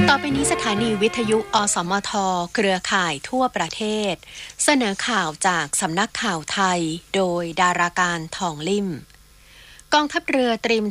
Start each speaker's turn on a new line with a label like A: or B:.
A: ต่อไปนี้สถานีวิทยุอสมทเครือข่ายทั่วประเทศเสนอข่าวจากสำนักข่าวไทยโดยดาราการทองลิ่มกองทัพเรือเตรียม